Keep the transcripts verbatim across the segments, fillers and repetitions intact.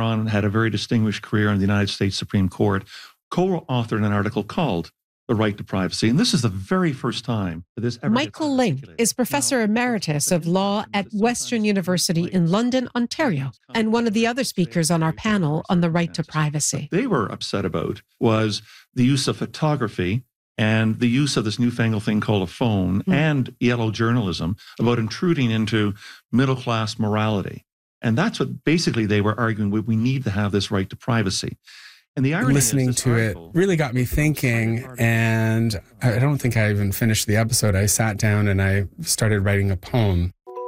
on had a very distinguished career in the United States Supreme Court, co-authored an article called The Right to Privacy. And this is the very first time that this ever Michael Link is Professor Emeritus of Law at Western University in London, Ontario, and one of the other speakers on our panel on the right to privacy. What they were upset about was the use of photography and the use of this newfangled thing called a phone mm. and yellow journalism about intruding into middle-class morality. And that's what basically they were arguing, we, we need to have this right to privacy. And the irony Listening is to article, it really got me thinking, and I don't think I even finished the episode. I sat down and I started writing a poem.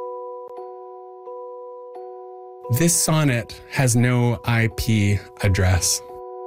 This sonnet has no I P address.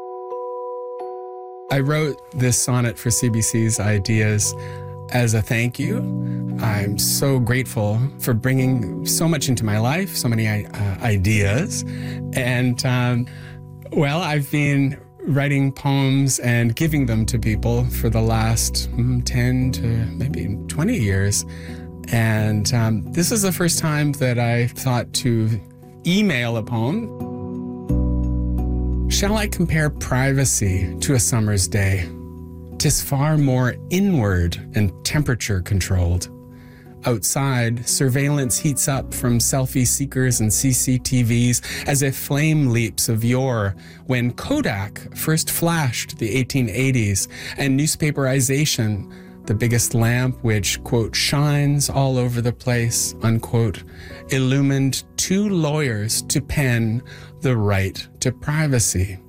I wrote this sonnet for C B C's Ideas as a thank you. I'm so grateful for bringing so much into my life, so many uh, ideas. And, um, well, I've been writing poems and giving them to people for the last mm, ten to maybe twenty years. And um, this is the first time that I thought to email a poem. Shall I compare privacy to a summer's day? 'Tis far more inward and temperature controlled. Outside, surveillance heats up from selfie seekers and C C T Vs as if flame leaps of yore when Kodak first flashed the eighteen eighties and newspaperization, the biggest lamp which, quote, shines all over the place, unquote, illumined two lawyers to pen the right to privacy.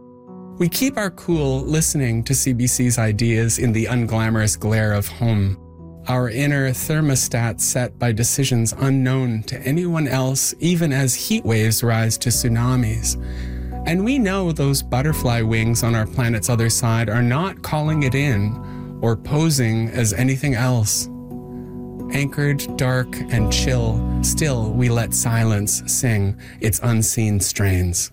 We keep our cool listening to C B C's Ideas in the unglamorous glare of home. Our inner thermostat set by decisions unknown to anyone else, even as heat waves rise to tsunamis. And we know those butterfly wings on our planet's other side are not calling it in or posing as anything else. Anchored, dark, and chill, still we let silence sing its unseen strains.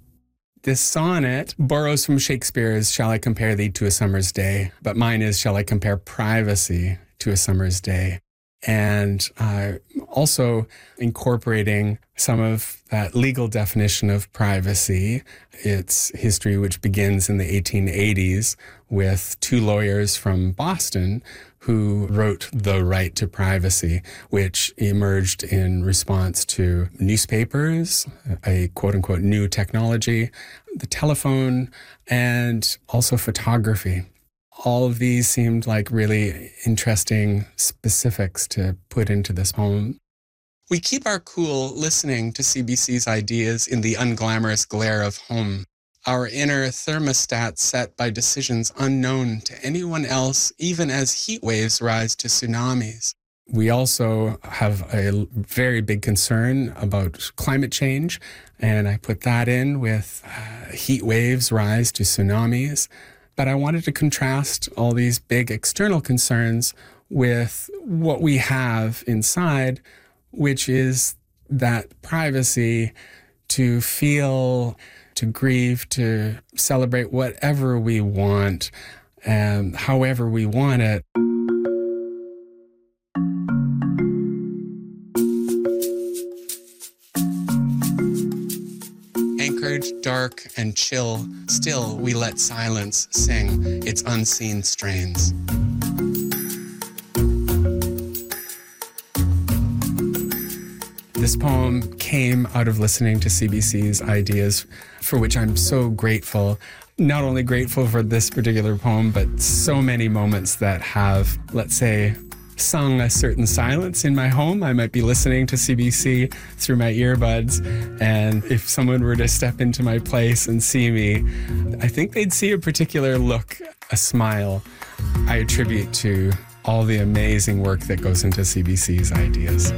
This sonnet borrows from Shakespeare's Shall I Compare Thee to a Summer's Day, but mine is Shall I Compare Privacy to a Summer's Day. And uh, also incorporating some of that legal definition of privacy, its history, which begins in the eighteen eighties with two lawyers from Boston who wrote The Right to Privacy, which emerged in response to newspapers, a quote-unquote new technology, the telephone, and also photography. All of these seemed like really interesting specifics to put into this poem. We keep our cool listening to C B C's Ideas in the unglamorous glare of home. Our inner thermostat set by decisions unknown to anyone else, even as heat waves rise to tsunamis. We also have a very big concern about climate change, and I put that in with uh, heat waves rise to tsunamis. But I wanted to contrast all these big external concerns with what we have inside, which is that privacy to feel, to grieve, to celebrate whatever we want, and however we want it. Anchored, dark, and chill, still we let silence sing its unseen strains. This poem came out of listening to C B C's Ideas, for which I'm so grateful. Not only grateful for this particular poem, but so many moments that have, let's say, sung a certain silence in my home. I might be listening to C B C through my earbuds, and if someone were to step into my place and see me, I think they'd see a particular look, a smile I attribute to all the amazing work that goes into C B C's Ideas.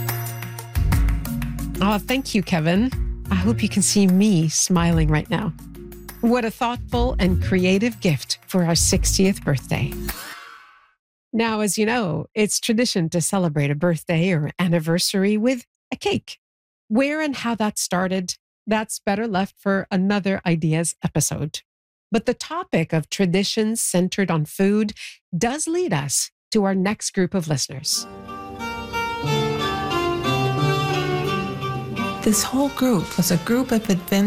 Oh, thank you, Kevin. I hope you can see me smiling right now. What a thoughtful and creative gift for our sixtieth birthday. Now, as you know, it's tradition to celebrate a birthday or anniversary with a cake. Where and how that started, that's better left for another Ideas episode. But the topic of traditions centered on food does lead us to our next group of listeners. This whole group was a group of adventurers